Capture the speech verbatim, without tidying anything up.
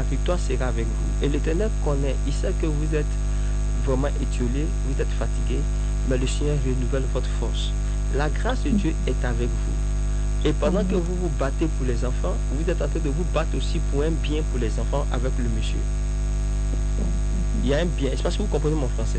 victoire sera avec vous. Et l'Éternel connaît, il sait que vous êtes vraiment étiolé, vous êtes fatigué, mais le Seigneur renouvelle votre force. La grâce de Dieu est avec vous. Et pendant que vous vous battez pour les enfants, vous êtes en train de vous battre aussi pour un bien pour les enfants avec le monsieur. Il y a un bien. Je pense que vous comprenez mon français.